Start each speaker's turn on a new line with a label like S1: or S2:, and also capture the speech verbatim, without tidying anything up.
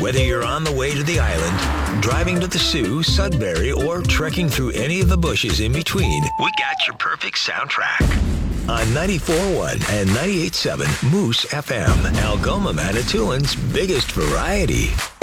S1: Whether you're on the way to the island, driving to the Sioux, Sudbury, or trekking through any of the bushes in between, we got your perfect soundtrack. On ninety-four point one and ninety-eight point seven Moose F M, Algoma, Manitoulин's biggest variety.